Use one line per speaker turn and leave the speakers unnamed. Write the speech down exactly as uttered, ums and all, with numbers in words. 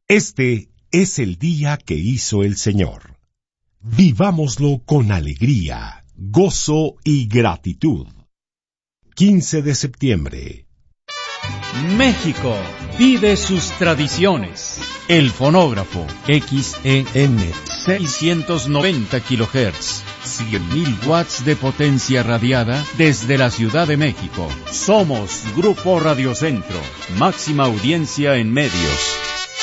Este es el día que hizo el Señor. Vivámoslo con alegría, gozo y gratitud. quince de septiembre.
México vive sus tradiciones. El fonógrafo X E M seiscientos noventa kilohertz, cien mil watts de potencia radiada desde la Ciudad de México. Somos Grupo Radio Centro, máxima audiencia en medios.